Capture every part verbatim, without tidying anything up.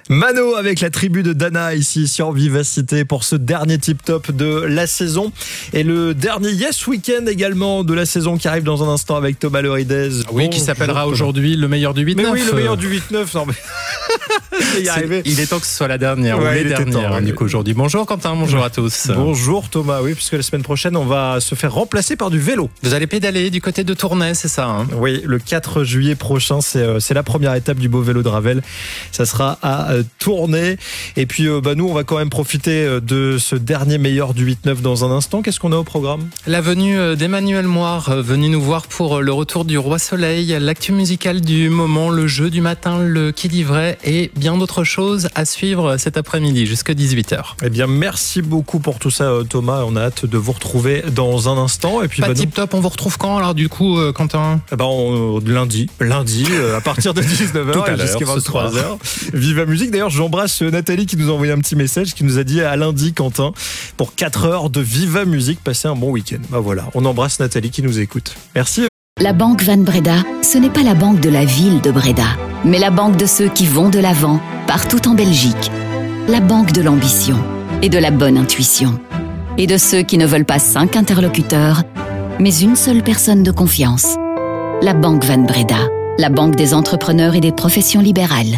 Mano avec la tribu de Dana ici sur Vivacité pour ce dernier tip top de la saison et le dernier Yes Weekend également de la saison qui arrive dans un instant avec Thomas Leridez. Oui, bon, qui s'appellera aujourd'hui le meilleur du huit neuf. Mais oui, le meilleur du huit neuf. Non mais y est, il est temps que ce soit la dernière, ouais, ou les dernières temps, ouais. Du coup aujourd'hui. Bonjour Quentin, bonjour à tous. Bonjour Thomas, oui, puisque la semaine prochaine on va se faire remplacer par du vélo. Vous allez pédaler du côté de Tournai, c'est ça hein? Oui, le quatre juillet prochain, c'est, c'est la première étape du beau vélo de Ravel. Ça sera à Tournai. Et puis bah, nous, on va quand même profiter de ce dernier meilleur du huit neuf dans un instant. Qu'est-ce qu'on a au programme? La venue d'Emmanuel Moire, venu nous voir pour le retour du Roi Soleil, l'actu musicale du moment, le jeu du matin, le qui dit vrai et bien d'autres choses à suivre cet après-midi jusqu'à dix-huit heures. Eh bien, merci beaucoup pour tout ça, Thomas. On a hâte de vous retrouver dans un instant. Et puis, Pas bah, tip nous... top, on vous retrouve quand alors du coup, euh, Quentin? eh ben, on, lundi, lundi, euh, à partir de dix-neuf heures Tout à jusqu'à l'heure, vingt-trois heures. Viva Musique. D'ailleurs, j'embrasse Nathalie qui nous a envoyé un petit message, qui nous a dit à lundi, Quentin, pour quatre heures de Viva Musique. Passez un bon week-end. Bah voilà, on embrasse Nathalie qui nous écoute. Merci. La Banque Van Breda, ce n'est pas la banque de la ville de Breda, mais la banque de ceux qui vont de l'avant, partout en Belgique. La banque de l'ambition et de la bonne intuition. Et de ceux qui ne veulent pas cinq interlocuteurs, mais une seule personne de confiance. La Banque Van Breda, la banque des entrepreneurs et des professions libérales.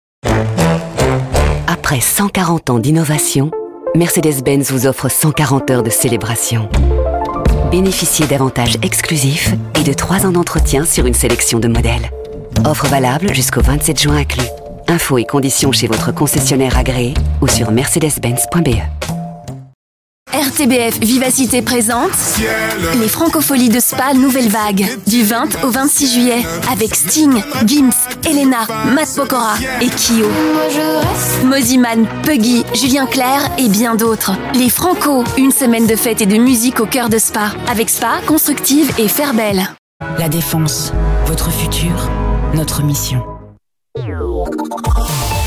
Après cent quarante ans d'innovation, Mercedes-Benz vous offre cent quarante heures de célébration. Bénéficiez d'avantages exclusifs et de trois ans d'entretien sur une sélection de modèles. Offre valable jusqu'au vingt-sept juin inclus. Infos et conditions chez votre concessionnaire agréé ou sur mercedes benz point b e. R T B F Vivacité présente les Francopholies de Spa Nouvelle Vague du vingt au vingt-six juillet avec Sting, Gims, Elena, Matt Pokora et Kyo. Moziman, Puggy, Julien Clerc et bien d'autres. Les Franco, une semaine de fête et de musique au cœur de Spa avec Spa, Constructive et Faire Belle. La défense, votre futur, notre mission.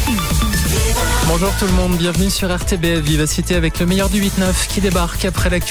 Bonjour tout le monde, bienvenue sur R T B F Vivacité avec le meilleur du huit neuf qui débarque après l'actu.